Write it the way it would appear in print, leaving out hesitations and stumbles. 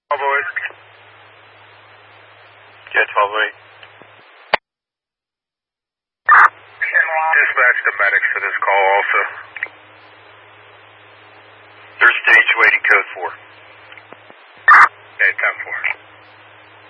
1208. Yeah, 1208. Dispatch the medics to this call also. There's stage waiting code 4. Okay, 10-4.